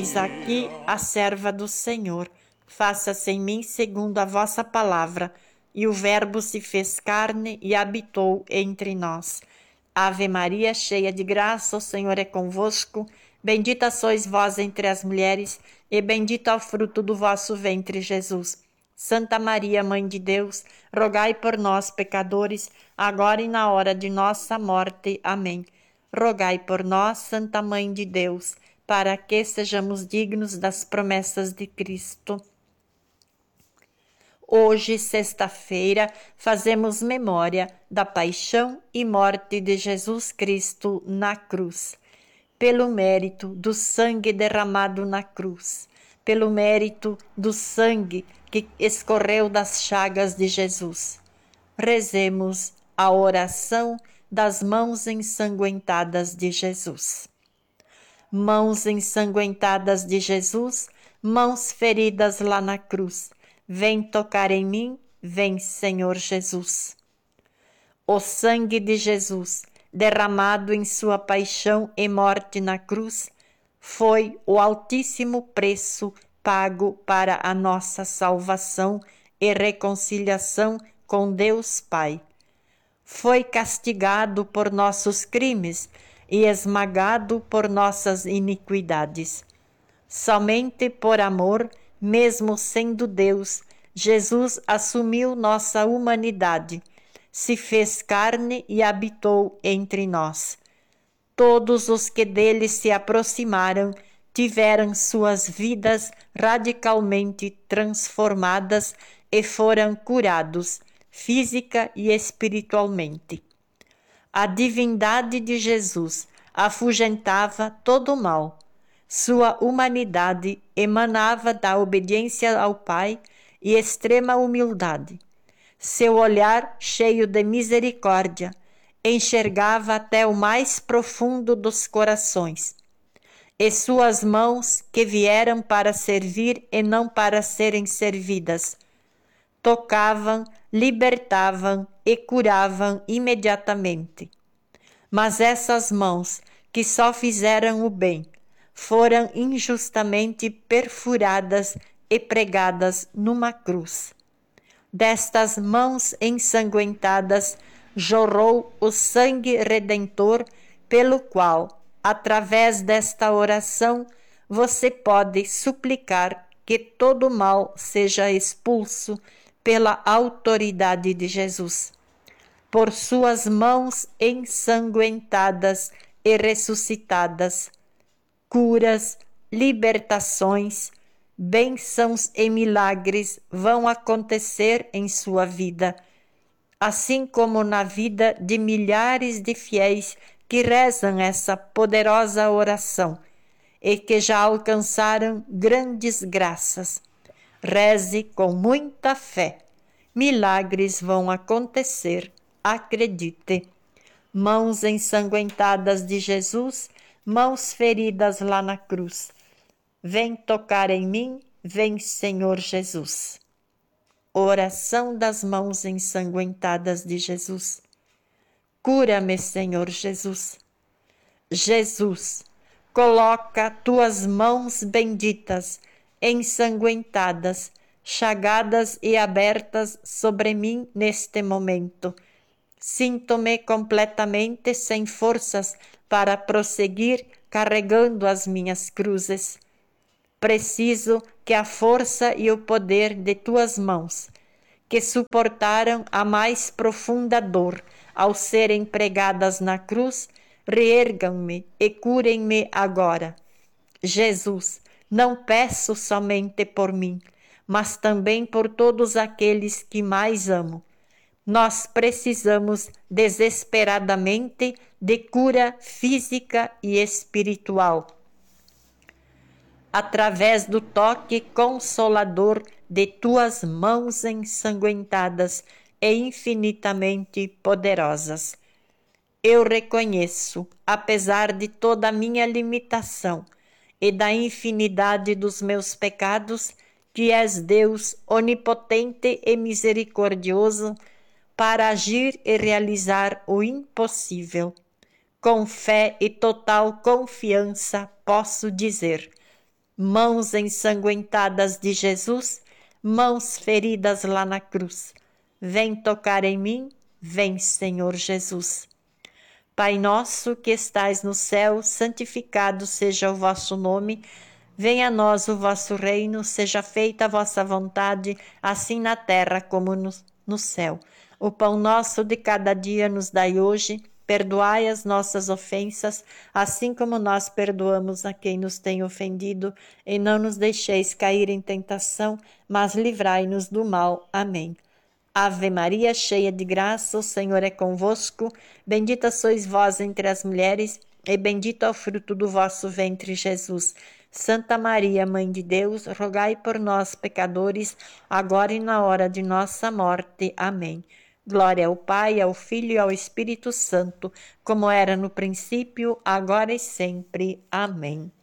Eis aqui a serva do Senhor, faça-se em mim segundo a vossa palavra. E o Verbo se fez carne e habitou entre nós. Ave Maria, cheia de graça, o Senhor é convosco. Bendita sois vós entre as mulheres, e bendito é o fruto do vosso ventre, Jesus. Santa Maria, Mãe de Deus, rogai por nós, pecadores, agora e na hora de nossa morte. Amém. Rogai por nós, Santa Mãe de Deus, para que sejamos dignos das promessas de Cristo. Hoje, sexta-feira, fazemos memória da paixão e morte de Jesus Cristo na cruz. Pelo mérito do sangue derramado na cruz, pelo mérito do sangue que escorreu das chagas de Jesus, rezemos a oração das mãos ensanguentadas de Jesus. Mãos ensanguentadas de Jesus, mãos feridas lá na cruz, vem tocar em mim, vem, Senhor Jesus. O sangue de Jesus, derramado em sua paixão e morte na cruz, foi o altíssimo preço pago para a nossa salvação e reconciliação com Deus Pai. Foi castigado por nossos crimes e esmagado por nossas iniquidades. Somente por amor, mesmo sendo Deus, Jesus assumiu nossa humanidade, se fez carne e habitou entre nós. Todos os que dele se aproximaram tiveram suas vidas radicalmente transformadas e foram curados, física e espiritualmente. A divindade de Jesus afugentava todo o mal. Sua humanidade emanava da obediência ao Pai e extrema humildade. Seu olhar, cheio de misericórdia, enxergava até o mais profundo dos corações. E suas mãos, que vieram para servir e não para serem servidas, tocavam, libertavam e curavam imediatamente. Mas essas mãos, que só fizeram o bem, foram injustamente perfuradas e pregadas numa cruz. Destas mãos ensanguentadas jorrou o sangue redentor, pelo qual, através desta oração, você pode suplicar que todo mal seja expulso pela autoridade de Jesus. Por suas mãos ensanguentadas e ressuscitadas, curas, libertações, bênçãos e milagres vão acontecer em sua vida, assim como na vida de milhares de fiéis que rezam essa poderosa oração e que já alcançaram grandes graças. Reze com muita fé. Milagres vão acontecer, acredite. Mãos ensanguentadas de Jesus, mãos feridas lá na cruz. Vem tocar em mim, vem, Senhor Jesus. Oração das mãos ensanguentadas de Jesus. Cura-me, Senhor Jesus. Jesus, coloca tuas mãos benditas, ensanguentadas, chagadas e abertas sobre mim neste momento. Sinto-me completamente sem forças para prosseguir carregando as minhas cruzes. Preciso que a força e o poder de tuas mãos, que suportaram a mais profunda dor ao serem pregadas na cruz, reergam-me e curem-me agora. Jesus, não peço somente por mim, mas também por todos aqueles que mais amo. Nós precisamos desesperadamente de cura física e espiritual. Através do toque consolador de tuas mãos ensanguentadas e infinitamente poderosas. Eu reconheço, apesar de toda a minha limitação e da infinidade dos meus pecados, que és Deus onipotente e misericordioso para agir e realizar o impossível. Com fé e total confiança posso dizer: mãos ensanguentadas de Jesus, mãos feridas lá na cruz. Vem tocar em mim, vem, Senhor Jesus. Pai nosso que estais no céu, santificado seja o vosso nome. Venha a nós o vosso reino, seja feita a vossa vontade, assim na terra como no céu. O pão nosso de cada dia nos dai hoje. Perdoai as nossas ofensas, assim como nós perdoamos a quem nos tem ofendido, e não nos deixeis cair em tentação, mas livrai-nos do mal. Amém. Ave Maria, cheia de graça, o Senhor é convosco. Bendita sois vós entre as mulheres, e bendito é o fruto do vosso ventre, Jesus. Santa Maria, Mãe de Deus, rogai por nós, pecadores, agora e na hora de nossa morte. Amém. Glória ao Pai, ao Filho e ao Espírito Santo, como era no princípio, agora e sempre. Amém.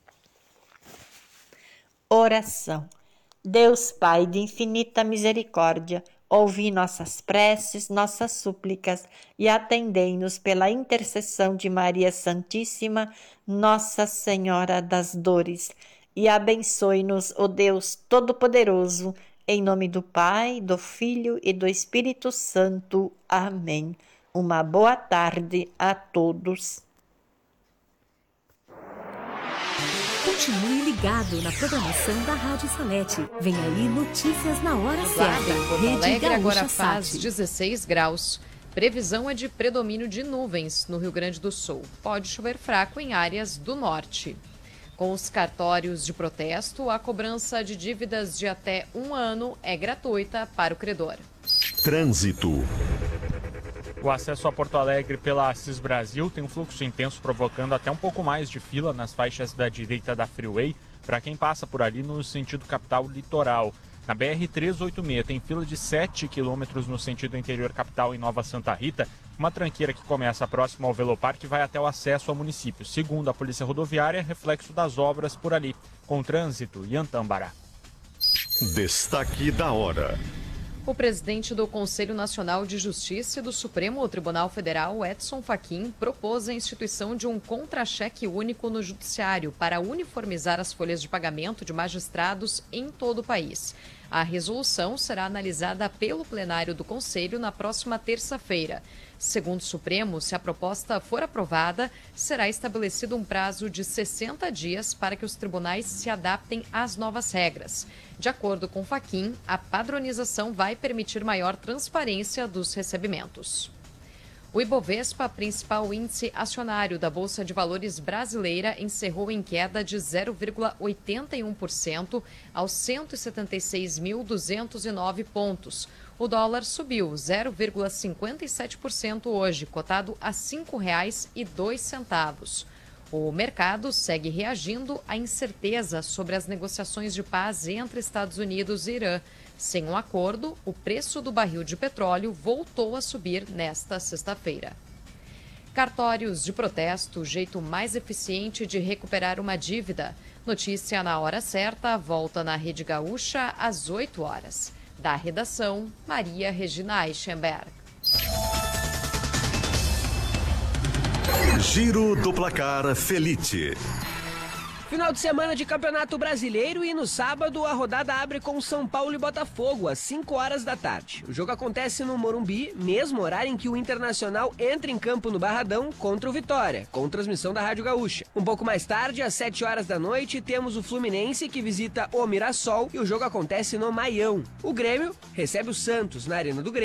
Oração. Deus Pai de infinita misericórdia, ouvi nossas preces, nossas súplicas e atendei-nos pela intercessão de Maria Santíssima, Nossa Senhora das Dores, e abençoe-nos, ó Deus Todo-Poderoso, em nome do Pai, do Filho e do Espírito Santo. Amém. Uma boa tarde a todos. Continue ligado na programação da Rádio Salete. Vem aí notícias na hora certa. Porto Alegre agora faz Sat. 16 graus. Previsão é de predomínio de nuvens no Rio Grande do Sul. Pode chover fraco em áreas do norte. Com os cartórios de protesto, a cobrança de dívidas de até 1 ano é gratuita para o credor. Trânsito. O acesso a Porto Alegre pela Assis Brasil tem um fluxo intenso, provocando até um pouco mais de fila nas faixas da direita da Freeway, para quem passa por ali no sentido capital litoral. Na BR-386 tem fila de 7 quilômetros no sentido interior capital em Nova Santa Rita, uma tranqueira que começa próximo ao Veloparque e vai até o acesso ao município. Segundo a Polícia Rodoviária, reflexo das obras por ali, com trânsito e Antambará. Destaque da hora. O presidente do Conselho Nacional de Justiça e do Supremo Tribunal Federal, Edson Fachin, propôs a instituição de um contra-cheque único no Judiciário para uniformizar as folhas de pagamento de magistrados em todo o país. A resolução será analisada pelo plenário do Conselho na próxima terça-feira. Segundo o Supremo, se a proposta for aprovada, será estabelecido um prazo de 60 dias para que os tribunais se adaptem às novas regras. De acordo com Fachin, a padronização vai permitir maior transparência dos recebimentos. O Ibovespa, principal índice acionário da Bolsa de Valores brasileira, encerrou em queda de 0,81% aos 176.209 pontos. O dólar subiu 0,57% hoje, cotado a R$ 5,02. O mercado segue reagindo à incerteza sobre as negociações de paz entre Estados Unidos e Irã. Sem um acordo, o preço do barril de petróleo voltou a subir nesta sexta-feira. Cartórios de protesto, o jeito mais eficiente de recuperar uma dívida. Notícia na hora certa, volta na Rede Gaúcha às 8 horas. Da redação, Maria Regina Eichenberg. Giro do Placar Felite. Final de semana de Campeonato Brasileiro e no sábado a rodada abre com São Paulo e Botafogo às 5 horas da tarde. O jogo acontece no Morumbi, mesmo horário em que o Internacional entra em campo no Barradão contra o Vitória, com transmissão da Rádio Gaúcha. Um pouco mais tarde, às 7 horas da noite, temos o Fluminense que visita o Mirassol e o jogo acontece no Maião. O Grêmio recebe o Santos na Arena do Grêmio.